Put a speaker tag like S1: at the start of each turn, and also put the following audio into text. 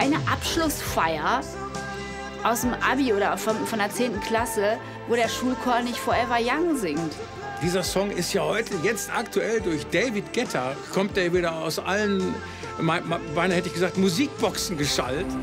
S1: eine Abschlussfeier aus dem Abi oder von der 10. Klasse, wo der Schulchor nicht Forever Young singt.
S2: Dieser Song ist ja heute, jetzt aktuell durch David Guetta, kommt der wieder aus allen, beinahe hätte ich gesagt, Musikboxen geschallt.